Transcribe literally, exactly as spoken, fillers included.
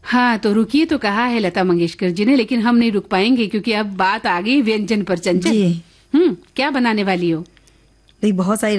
हाँ, तो रुकिए तो कहा है लता मंगेशकर जी ने, लेकिन हम नहीं रुक पाएंगे क्योंकि अब बात आ गई व्यंजन पर। चंचल, जी हम्म क्या बनाने वाली हो? देखिए बहुत सारी